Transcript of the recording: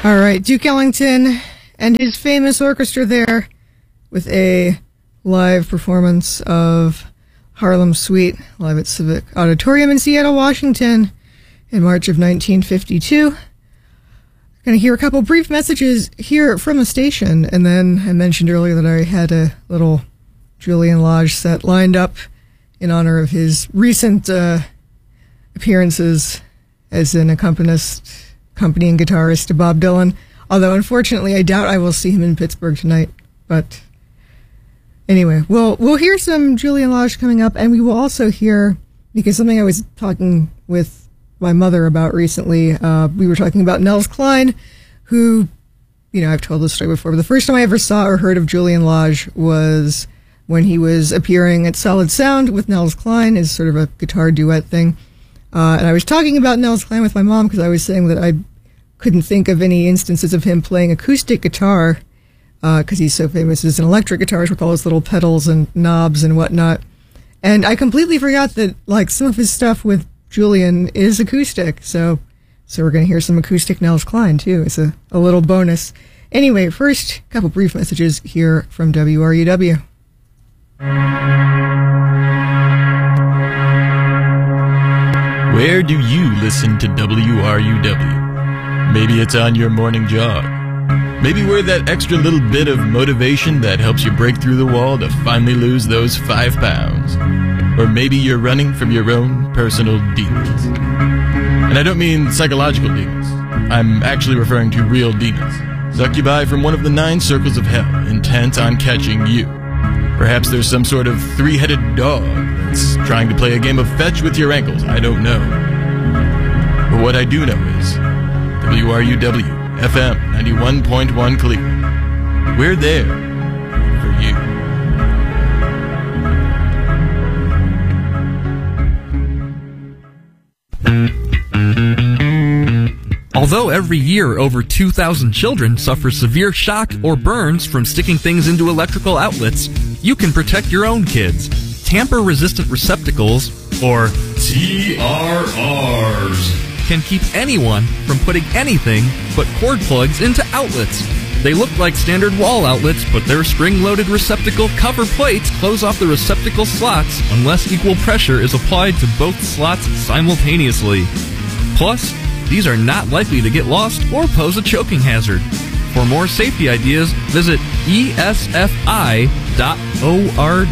All right, Duke Ellington and his famous orchestra there with a live performance of Harlem Suite live at Civic Auditorium in Seattle, Washington in March of 1952. Going to hear a couple brief messages here from the station, and then I mentioned earlier that I had a little Julian Lage set lined up in honor of his recent appearances as an accompanist, accompanying guitarist to Bob Dylan. Although, unfortunately, I doubt I will see him in Pittsburgh tonight. But anyway, we'll hear some Julian Lage coming up, and we will also hear, because something I was talking with my mother about recently, we were talking about Nels Cline, who, I've told this story before, but the first time I ever saw or heard of Julian Lage was when he was appearing at Solid Sound with Nels Cline as sort of a guitar duet thing. And I was talking about Nels Cline with my mom because I was saying that I couldn't think of any instances of him playing acoustic guitar because he's so famous as an electric guitarist with all his little pedals and knobs and whatnot. And I completely forgot that some of his stuff with Julian is acoustic. So we're going to hear some acoustic Nels Cline too. It's a little bonus. Anyway, first, a couple brief messages here from WRUW. Where do you listen to WRUW? Maybe it's on your morning jog. Maybe we're that extra little bit of motivation that helps you break through the wall to finally lose those 5 pounds. Or maybe you're running from your own personal demons. And I don't mean psychological demons. I'm actually referring to real demons. Succubi from one of the 9 circles of hell, intent on catching you. Perhaps there's some sort of 3-headed dog that's trying to play a game of fetch with your ankles. I don't know. But what I do know is WRUW FM 91.1 Cleveland. We're there for you. Although every year over 2,000 children suffer severe shock or burns from sticking things into electrical outlets, you can protect your own kids. Tamper-resistant receptacles, or TRRs, can keep anyone from putting anything but cord plugs into outlets. They look like standard wall outlets, but their spring-loaded receptacle cover plates close off the receptacle slots unless equal pressure is applied to both slots simultaneously. Plus, these are not likely to get lost or pose a choking hazard. For more safety ideas, visit esfi.org.